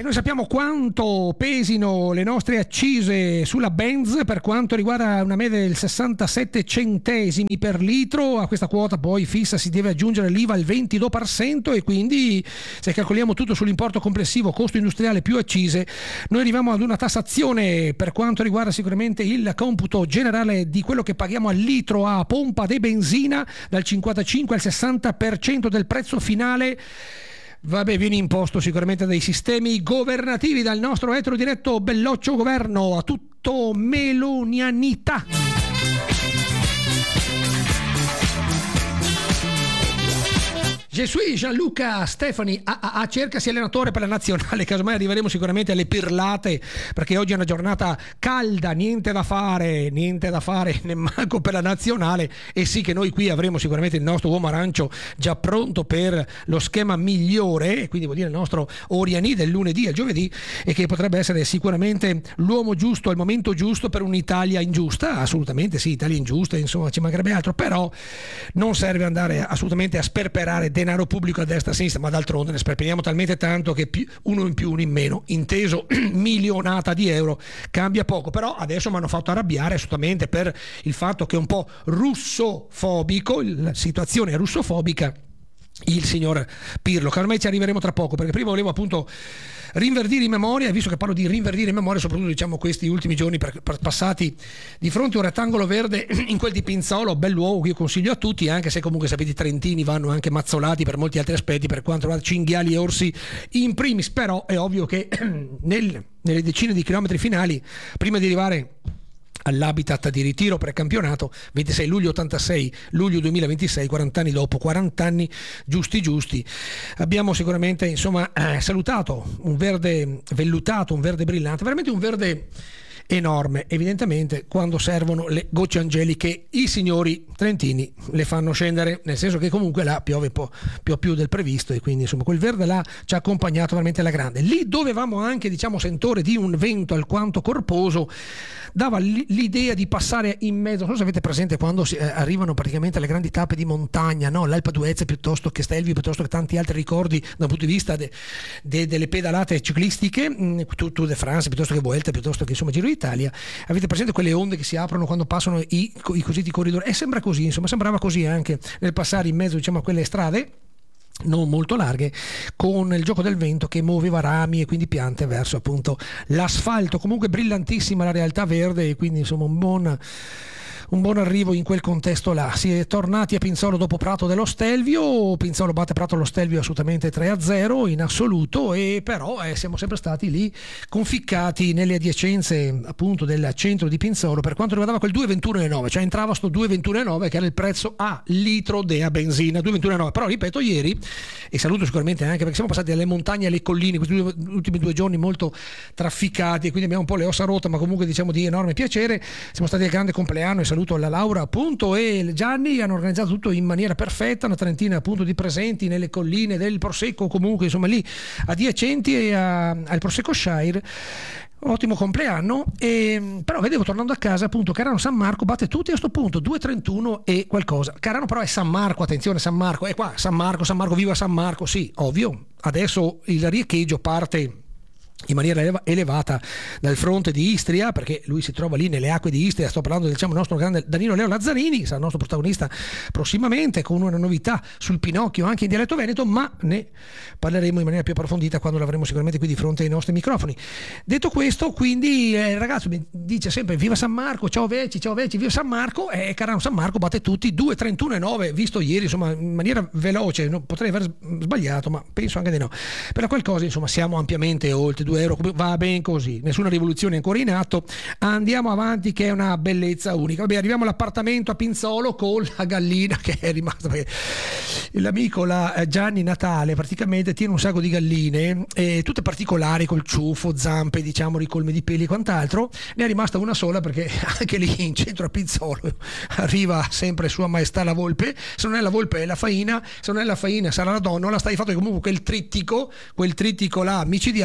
E noi sappiamo quanto pesino le nostre accise sulla Benz per quanto riguarda una media del 67 centesimi per litro. A questa quota poi fissa si deve aggiungere l'IVA al 22% e quindi se calcoliamo tutto sull'importo complessivo, costo industriale più accise, noi arriviamo ad una tassazione per quanto riguarda sicuramente il computo generale di quello che paghiamo al litro a pompa di benzina dal 55 al 60% del prezzo finale. Vabbè, viene imposto sicuramente dai sistemi governativi, dal nostro eterodiretto belloccio governo a tutto melonianità. Je suis Gianluca Stefani, cercasi allenatore per la nazionale, casomai arriveremo sicuramente alle pirlate, perché oggi è una giornata calda, niente da fare nemmeno per la nazionale, e sì che noi qui avremo sicuramente il nostro uomo arancio già pronto per lo schema migliore, e quindi vuol dire il nostro Oriani del lunedì al giovedì, e che potrebbe essere sicuramente l'uomo giusto al momento giusto per un'Italia ingiusta, assolutamente sì, Italia ingiusta, insomma ci mancherebbe altro, però non serve andare assolutamente a sperperare denaro pubblico a destra e a sinistra, ma d'altronde ne sperperiamo talmente tanto che uno in più, uno in meno, inteso milionata di euro, cambia poco. Però adesso mi hanno fatto arrabbiare assolutamente per il fatto che è un po' russofobico, la situazione è russofobica, il signor Pirlo, che ormai ci arriveremo tra poco, perché prima volevo appunto rinverdire in memoria, e visto che parlo di rinverdire in memoria, soprattutto diciamo questi ultimi giorni passati di fronte a un rettangolo verde in quel di Pinzolo, bell'uovo che io consiglio a tutti, anche se comunque sapete i trentini vanno anche mazzolati per molti altri aspetti per quanto riguarda cinghiali e orsi in primis, però è ovvio che nelle decine di chilometri finali, prima di arrivare all'habitat di ritiro precampionato, 26 luglio 86, luglio 2026, 40 anni dopo, 40 anni giusti, abbiamo sicuramente insomma salutato un verde vellutato, un verde brillante, veramente un verde enorme. Evidentemente quando servono le gocce angeliche i signori trentini le fanno scendere, nel senso che comunque là piove più del previsto, e quindi insomma quel verde là ci ha accompagnato veramente alla grande. Lì dovevamo anche diciamo sentore di un vento alquanto corposo, dava l'idea di passare in mezzo, non so se avete presente quando arrivano praticamente alle grandi tappe di montagna, no? L'Alpe d'Huez piuttosto che Stelvio, piuttosto che tanti altri ricordi dal punto di vista delle pedalate ciclistiche, Tour de France piuttosto che Vuelta, piuttosto che insomma Giro d'Italia. Avete presente quelle onde che si aprono quando passano i cosiddetti corridori? E sembra così, insomma sembrava così anche nel passare in mezzo diciamo a quelle strade non molto larghe, con il gioco del vento che muoveva rami e quindi piante verso appunto l'asfalto. Comunque brillantissima la realtà verde, e quindi insomma un buon arrivo in quel contesto là. Si è tornati a Pinzolo dopo Prato dello Stelvio. Pinzolo batte Prato dello Stelvio assolutamente 3-0 in assoluto, e però siamo sempre stati lì conficcati nelle adiacenze appunto del centro di Pinzolo per quanto riguardava quel 2,21,9, cioè entrava sto 2,21,9 che era il prezzo a litro della benzina, 2,21,9. Però ripeto, ieri, e saluto sicuramente anche perché siamo passati dalle montagne alle colline questi ultimi 2 giorni molto trafficati, e quindi abbiamo un po' le ossa rotte, ma comunque diciamo di enorme piacere. Siamo stati al grande compleanno, e saluto alla Laura appunto e Gianni, hanno organizzato tutto in maniera perfetta, una trentina appunto di presenti nelle colline del Prosecco, comunque insomma lì adiacenti al Prosecco Shire. Ottimo compleanno. Però vedevo tornando a casa appunto Carano San Marco batte tutti a sto punto 2,31 e qualcosa. Carano però è San Marco, attenzione, San Marco è qua, San Marco, viva San Marco, sì, ovvio. Adesso il riecheggio parte in maniera elevata dal fronte di Istria, perché lui si trova lì nelle acque di Istria. Sto parlando del nostro grande Danilo Leo Lazzarini, sarà il nostro protagonista prossimamente con una novità sul Pinocchio anche in dialetto veneto, ma ne parleremo in maniera più approfondita quando l'avremo sicuramente qui di fronte ai nostri microfoni. Detto questo, quindi il ragazzo mi dice sempre viva San Marco, ciao Vecchi, viva San Marco, e Carano San Marco batte tutti 2,31,9 visto ieri insomma in maniera veloce. Potrei aver sbagliato, ma penso anche di no. Per qualcosa insomma siamo ampiamente oltre 2 euro, va ben così, nessuna rivoluzione ancora in atto, andiamo avanti che è una bellezza unica. Vabbè, arriviamo all'appartamento a Pinzolo con la gallina che è rimasta, perché l'amico Gianni Natale praticamente tiene un sacco di galline, tutte particolari col ciuffo, zampe diciamo, ricolme di peli e quant'altro. Ne è rimasta una sola perché anche lì in centro a Pinzolo arriva sempre Sua Maestà la volpe, se non è la volpe è la faina, se non è la faina sarà la donna. La sta di fatto che comunque quel trittico là micidiale, quando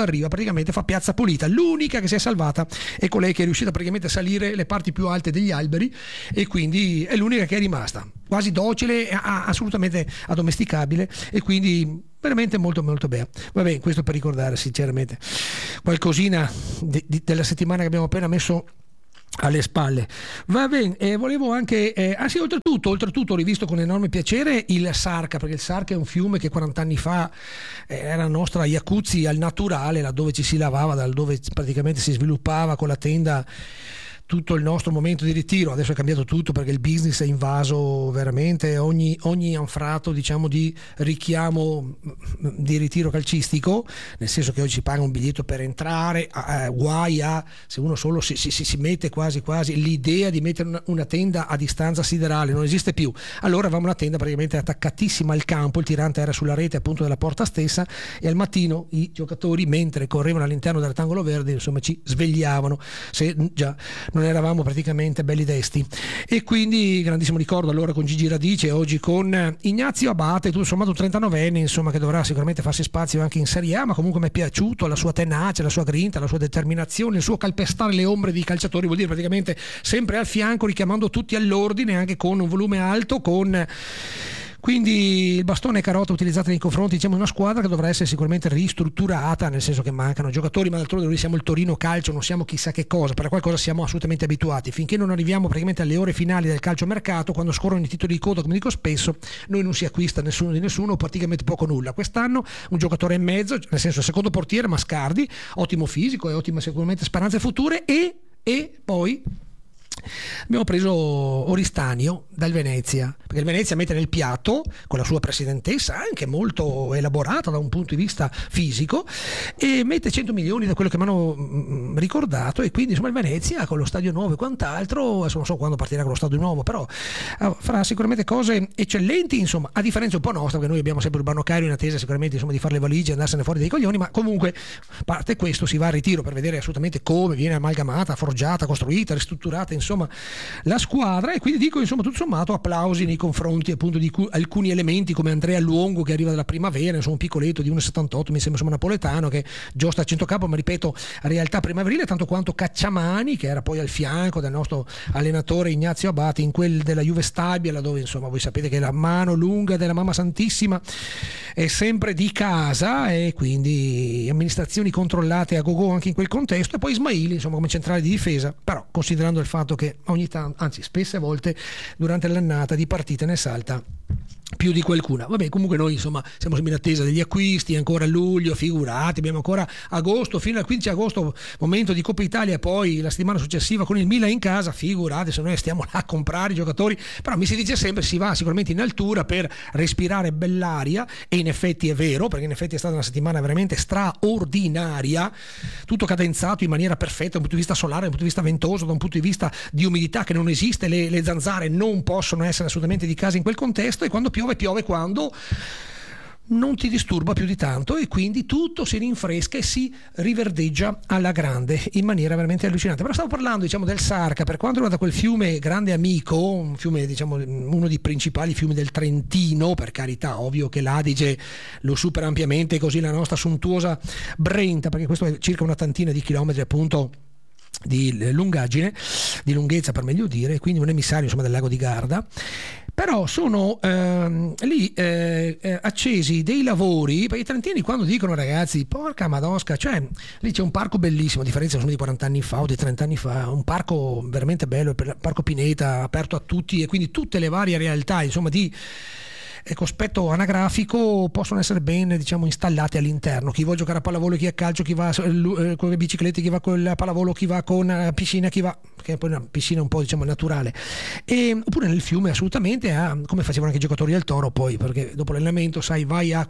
arriva praticamente fa piazza pulita. L'unica che si è salvata è colei che è riuscita praticamente a salire le parti più alte degli alberi, e quindi è l'unica che è rimasta quasi docile, assolutamente addomesticabile, e quindi veramente molto molto bene. Vabbè, questo per ricordare sinceramente qualcosina della settimana che abbiamo appena messo alle spalle. Va bene, volevo anche sì, oltretutto ho rivisto con enorme piacere il Sarka, perché il Sarka è un fiume che 40 anni fa era la nostra jacuzzi al naturale, laddove ci si lavava, dove praticamente si sviluppava con la tenda tutto il nostro momento di ritiro. Adesso è cambiato tutto perché il business è invaso veramente ogni anfratto, diciamo, di richiamo di ritiro calcistico, nel senso che oggi si paga un biglietto per entrare, guai a se uno solo si mette quasi l'idea di mettere una tenda a distanza siderale, non esiste più. Allora avevamo una tenda praticamente attaccatissima al campo, il tirante era sulla rete appunto della porta stessa, e al mattino i giocatori, mentre correvano all'interno del rettangolo verde, insomma ci svegliavano se già non eravamo praticamente belli desti. E quindi grandissimo ricordo allora con Gigi Radice, oggi con Ignazio Abate, tutto sommato 39enne, insomma, che dovrà sicuramente farsi spazio anche in Serie A, ma comunque mi è piaciuto la sua tenacia, la sua grinta, la sua determinazione, il suo calpestare le ombre di calciatori, vuol dire praticamente sempre al fianco, richiamando tutti all'ordine, anche con un volume alto, quindi il bastone carota utilizzato nei confronti, diciamo, di una squadra che dovrà essere sicuramente ristrutturata, nel senso che mancano giocatori, ma d'altronde noi siamo il Torino Calcio, non siamo chissà che cosa, per qualcosa siamo assolutamente abituati. Finché non arriviamo praticamente alle ore finali del calciomercato, quando scorrono i titoli di coda, come dico spesso, noi non si acquista nessuno di nessuno, praticamente poco o nulla. Quest'anno un giocatore e mezzo, nel senso il secondo portiere Mascardi, ottimo fisico e ottime sicuramente speranze future, e poi abbiamo preso Oristanio dal Venezia, perché il Venezia mette nel piatto, con la sua presidentessa anche molto elaborata da un punto di vista fisico, e mette 100 milioni da quello che mi hanno ricordato, e quindi insomma il Venezia con lo stadio nuovo e quant'altro, adesso non so quando partirà con lo stadio nuovo, però farà sicuramente cose eccellenti, insomma, a differenza un po' nostra, perché noi abbiamo sempre Urbano Cairo in attesa sicuramente, insomma, di fare le valigie e andarsene fuori dai coglioni, ma comunque a parte questo si va al ritiro per vedere assolutamente come viene amalgamata, forgiata, costruita, ristrutturata, insomma, la squadra. E quindi dico, insomma, tutto sommato applausi nei confronti appunto di alcuni elementi come Andrea Luongo, che arriva dalla primavera, insomma un piccoletto di 1,78, mi sembra, insomma, napoletano, che giosta a centrocampo, ma ripeto, realtà primaverile, tanto quanto Cacciamani, che era poi al fianco del nostro allenatore Ignazio Abate in quel della Juve Stabia, laddove insomma voi sapete che la mano lunga della Mamma Santissima è sempre di casa, e quindi amministrazioni controllate a gogo anche in quel contesto. E poi Ismaili, insomma, come centrale di difesa, però considerando il fatto che ogni tanto, anzi spesse volte durante l'annata di partite ne salta più di qualcuna. Vabbè, comunque noi insomma siamo in attesa degli acquisti, ancora a luglio, figurati, abbiamo ancora agosto, fino al 15 agosto, momento di Coppa Italia, e poi la settimana successiva con il Milan in casa, figurati se noi stiamo là a comprare i giocatori. Però mi si dice sempre si va sicuramente in altura per respirare bell'aria, e in effetti è vero, perché in effetti è stata una settimana veramente straordinaria, tutto cadenzato in maniera perfetta da un punto di vista solare, da un punto di vista ventoso, da un punto di vista di umidità che non esiste, le zanzare non possono essere assolutamente di casa in quel contesto, e quando piove quando non ti disturba più di tanto, e quindi tutto si rinfresca e si riverdeggia alla grande in maniera veramente allucinante. Però stavo parlando, diciamo, del Sarka, per quanto riguarda quel fiume grande amico, un fiume, diciamo, uno dei principali fiumi del Trentino, per carità, ovvio che l'Adige lo supera ampiamente, così la nostra sontuosa Brenta, perché questo è circa una tantina di chilometri appunto di lungaggine, di lunghezza per meglio dire, quindi un emissario insomma del lago di Garda. Però sono lì accesi dei lavori, perché i trentini quando dicono ragazzi porca madosca, cioè lì c'è un parco bellissimo, a differenza insomma, di 40 anni fa o di 30 anni fa, un parco veramente bello, il parco Pineta, aperto a tutti, e quindi tutte le varie realtà insomma di cospetto anagrafico possono essere ben, diciamo, installate all'interno. Chi vuole giocare a pallavolo, chi a calcio, chi va con le biciclette, chi va con la pallavolo, chi va con piscina, chi va, che è poi una piscina un po', diciamo, naturale, oppure nel fiume assolutamente, come facevano anche i giocatori del Toro, poi perché dopo l'allenamento sai vai a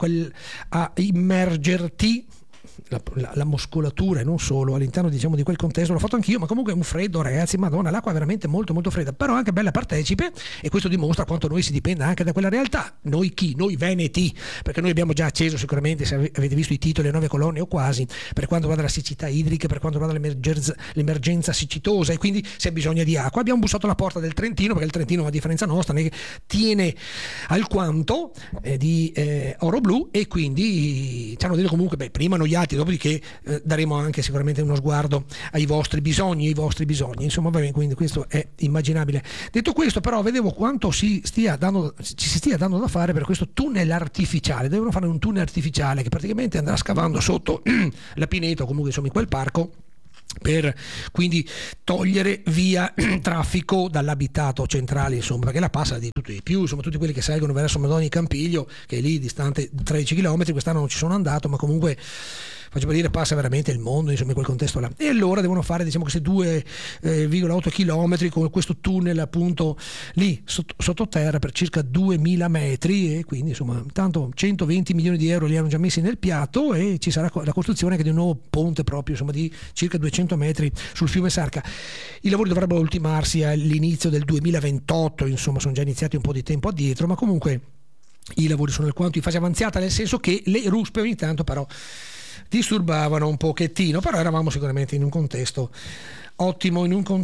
immergerti la muscolatura e non solo all'interno, diciamo, di quel contesto. L'ho fatto anch'io, ma comunque è un freddo, ragazzi, madonna, l'acqua è veramente molto molto fredda, però anche bella partecipe, e questo dimostra quanto noi si dipenda anche da quella realtà. Noi noi veneti, perché noi abbiamo già acceso sicuramente, se avete visto i titoli, le 9 colonne o quasi, per quanto riguarda la siccità idrica, per quanto riguarda l'emergenza siccitosa, e quindi se bisogna di acqua abbiamo bussato alla porta del Trentino, perché il Trentino, a differenza nostra, ne tiene alquanto di oro blu, e quindi ci hanno detto comunque prima noi altri, dopodiché daremo anche sicuramente uno sguardo ai vostri bisogni, insomma, va bene, quindi questo è immaginabile. Detto questo, però, vedevo quanto ci si stia dando da fare per questo tunnel artificiale. Devono fare un tunnel artificiale che praticamente andrà scavando sotto la pineta, o comunque insomma in quel parco, per quindi togliere via traffico dall'abitato centrale, insomma, perché la passa di tutto e di più, insomma, tutti quelli che salgono verso Madonna di Campiglio, che è lì distante 13 km, quest'anno non ci sono andato, ma comunque faccio per dire passa veramente il mondo, insomma, in quel contesto là. E allora devono fare, diciamo, questi 2,8 km con questo tunnel appunto lì sottoterra per circa 2000 metri, e quindi insomma tanto 120 milioni di euro li hanno già messi nel piatto, e ci sarà la costruzione anche di un nuovo ponte proprio, insomma, di circa 200 metri sul fiume Sarca. I lavori dovrebbero ultimarsi all'inizio del 2028, insomma sono già iniziati un po' di tempo addietro, ma comunque i lavori sono alquanto in fase avanzata, nel senso che le ruspe ogni tanto però disturbavano un pochettino, però eravamo sicuramente in un contesto ottimo,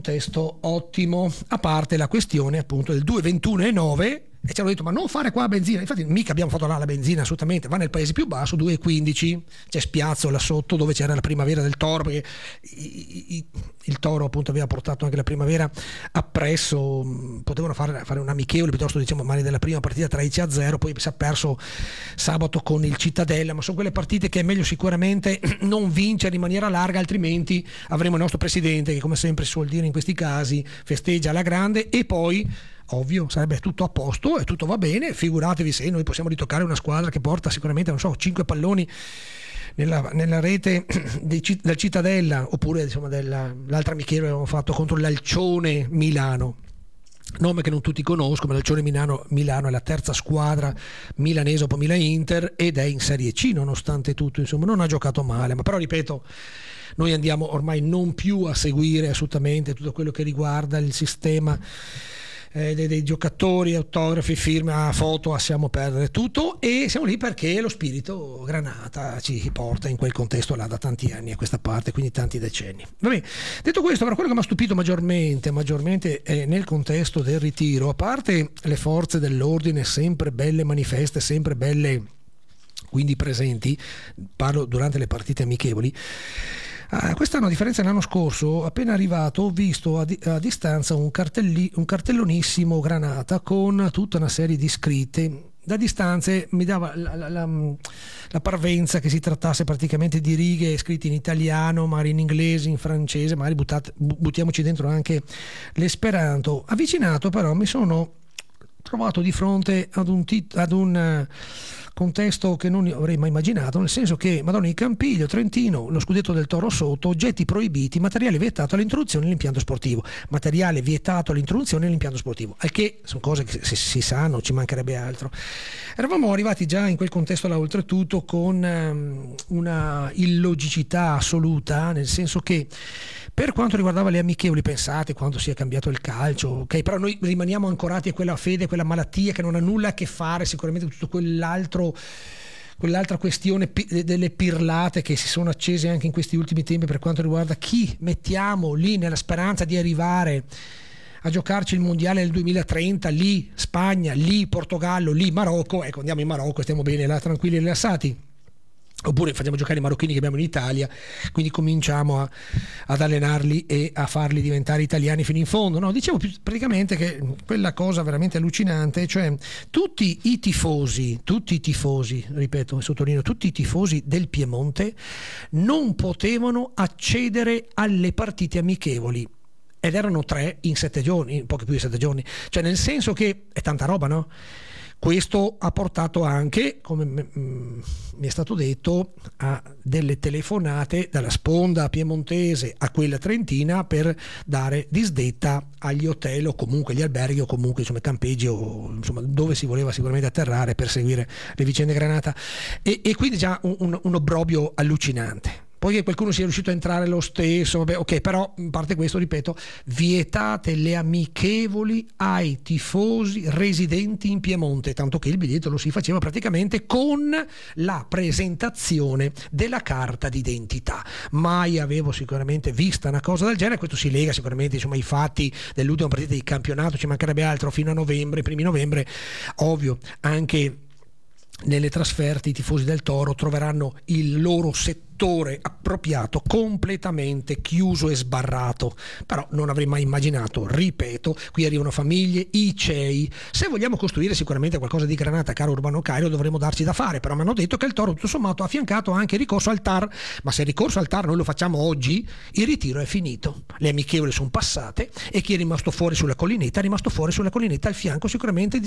a parte la questione appunto del 2,21,9, e ci hanno detto ma non fare qua benzina, infatti mica abbiamo fatto là la benzina, assolutamente, va nel paese più basso, 2,15, c'è Spiazzo là sotto dove c'era la primavera del Toro, perché il Toro appunto aveva portato anche la primavera appresso, potevano fare un amichevole piuttosto, diciamo, magari della prima partita 3-0, poi si è perso sabato con il Cittadella, ma sono quelle partite che è meglio sicuramente non vincere in maniera larga, altrimenti avremo il nostro presidente che, come sempre si suol dire in questi casi, festeggia alla grande, e poi ovvio sarebbe tutto a posto e tutto va bene, figuratevi se noi possiamo ritoccare una squadra che porta sicuramente, non so, 5 palloni nella rete del Cittadella, oppure insomma l'altra amichevole che abbiamo fatto contro l'Alcione Milano, nome che non tutti conoscono, ma l'Alcione Milano è la terza squadra milanese dopo Milan Inter, ed è in Serie C nonostante tutto, insomma non ha giocato male, ma però ripeto, noi andiamo ormai non più a seguire assolutamente tutto quello che riguarda il sistema dei giocatori, autografi, firme, foto, lasciamo perdere tutto, e siamo lì perché lo spirito Granata ci porta in quel contesto là da tanti anni a questa parte, quindi tanti decenni. Vabbè, detto questo, però quello che mi ha stupito maggiormente è nel contesto del ritiro, a parte le forze dell'ordine sempre belle manifeste, sempre belle quindi presenti, parlo durante le partite amichevoli. Quest'anno, a differenza dell'anno scorso, appena arrivato ho visto a distanza un cartellonissimo Granata con tutta una serie di scritte. Da distanze mi dava la parvenza che si trattasse praticamente di righe scritte in italiano, magari in inglese, in francese, magari buttiamoci dentro anche l'esperanto. Avvicinato però mi sono trovato di fronte ad un contesto che non avrei mai immaginato, nel senso che Madonna di Campiglio, Trentino, lo scudetto del Toro sotto, oggetti proibiti, materiale vietato all'introduzione nell'impianto sportivo, al che sono cose che si sanno, ci mancherebbe altro. Eravamo arrivati già in quel contesto là, oltretutto con una illogicità assoluta, nel senso che per quanto riguardava le amichevoli, pensate quanto sia cambiato il calcio, ok? Però noi rimaniamo ancorati a quella fede, quella malattia che non ha nulla a che fare sicuramente con tutto quell'altra questione delle pirlate che si sono accese anche in questi ultimi tempi per quanto riguarda chi mettiamo lì nella speranza di arrivare a giocarci il mondiale nel 2030, lì Spagna, lì Portogallo, lì Marocco. Ecco, andiamo in Marocco, stiamo bene là, tranquilli e rilassati. Oppure facciamo giocare i marocchini che abbiamo in Italia, quindi cominciamo ad allenarli e a farli diventare italiani fino in fondo. No, dicevo praticamente che quella cosa veramente allucinante, cioè tutti i tifosi, ripeto e sottolineo, tutti i tifosi del Piemonte non potevano accedere alle partite amichevoli, ed erano 3 in 7 giorni, poco più di 7 giorni, cioè nel senso che è tanta roba, no? Questo ha portato anche, come mi è stato detto, a delle telefonate dalla sponda piemontese a quella trentina per dare disdetta agli hotel o comunque agli alberghi o comunque insomma campeggi o insomma dove si voleva sicuramente atterrare per seguire le vicende Granata, e quindi già un obbrobrio allucinante. Poi che qualcuno sia riuscito a entrare lo stesso, vabbè, ok, però a parte questo, ripeto, vietate le amichevoli ai tifosi residenti in Piemonte, tanto che il biglietto lo si faceva praticamente con la presentazione della carta d'identità. Mai avevo sicuramente vista una cosa del genere, questo si lega sicuramente insomma ai fatti dell'ultima partita di campionato, ci mancherebbe altro, fino a novembre, primi novembre, ovvio, anche nelle trasferte i tifosi del Toro troveranno il loro settore appropriato completamente chiuso e sbarrato. Però non avrei mai immaginato, ripeto, qui arrivano famiglie, i CEI. Se vogliamo costruire sicuramente qualcosa di granata, caro Urbano Cairo, dovremo darci da fare, però mi hanno detto che il Toro tutto sommato ha affiancato anche il ricorso al TAR, ma se il ricorso al TAR noi lo facciamo oggi, il ritiro è finito, le amichevoli sono passate e chi è rimasto fuori sulla collinetta è rimasto fuori sulla collinetta al fianco sicuramente di